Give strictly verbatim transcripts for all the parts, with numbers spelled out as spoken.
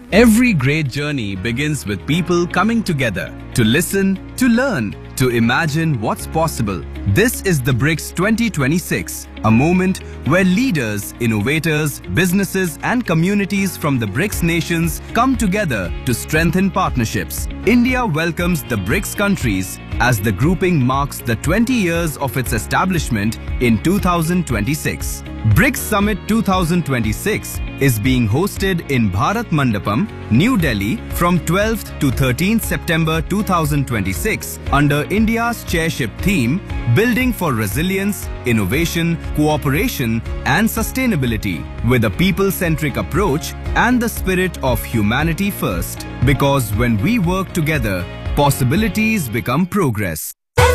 Every great journey begins with people coming together to listen, to learn, to imagine what's possible. This is the BRICS twenty twenty-six, a moment where leaders, innovators, businesses and communities from the BRICS nations come together to strengthen partnerships. India welcomes the BRICS countries as the grouping marks the twenty years of its establishment in two thousand twenty-six. BRICS Summit twenty twenty-six is being hosted in Bharat Mandapam, New Delhi from twelfth to thirteenth September two thousand twenty-six under India's chairship theme Building for Resilience, Innovation, Cooperation and Sustainability with a people-centric approach and the spirit of humanity first. Because when we work together, possibilities become progress.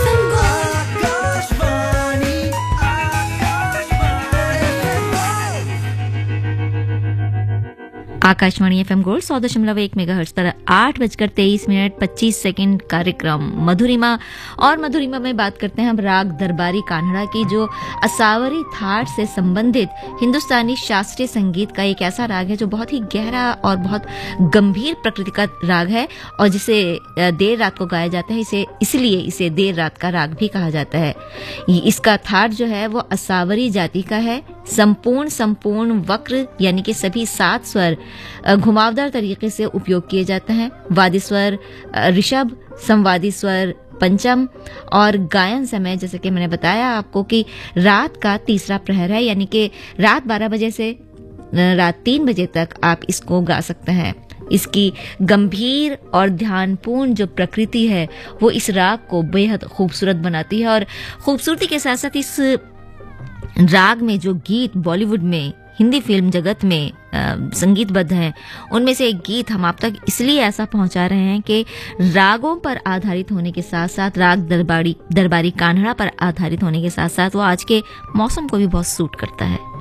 Akashvani F M gold सौ दशमलव एक megahertz पर आठ बजकर तेईस minute पच्चीस second कार्यक्रम मधुरिमा। और मधुरिमा में बात करते हैं हम राग दरबारी कान्हड़ा की, जो असावरी थाट से संबंधित हिंदुस्तानी शास्त्रीय संगीत का एक ऐसा राग है जो बहुत ही गहरा और बहुत गंभीर प्रकृति का राग है और जिसे देर रात को गाया जाता है। इसे इसलिए इसे देर रात का राग भी कहा जाता है। इसका थाट जो है वो असावरी जाति का है। संपूर्ण संपूर्ण वक्र यानी कि सभी सात स्वर घुमावदार तरीके से उपयोग किए जाते हैं। वादी स्वर ऋषभ, संवादी स्वर पंचम और गायन समय जैसे कि मैंने बताया आपको कि रात का तीसरा प्रहर है, यानी कि रात बारह बजे से रात तीन बजे तक आप इसको गा सकते हैं। इसकी गंभीर और ध्यानपूर्ण जो प्रकृति है वो इस राग को बेहद खूबसूरत बनाती है। और खूबसूरती के साथ साथ इस राग में जो गीत बॉलीवुड में, हिंदी फिल्म जगत में संगीतबद्ध हैं, उनमें से एक गीत हम आप तक इसलिए ऐसा पहुंचा रहे हैं कि रागों पर आधारित होने के साथ साथ राग दरबारी दरबारी कान्हड़ा पर आधारित होने के साथ साथ वो आज के मौसम को भी बहुत सूट करता है।